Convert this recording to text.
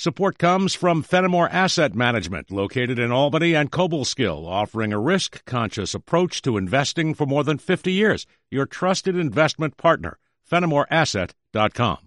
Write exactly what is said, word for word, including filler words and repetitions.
Support comes from Fenimore Asset Management, located in Albany and Cobleskill, offering a risk-conscious approach to investing for more than fifty years. Your trusted investment partner, Fenimore Asset dot com.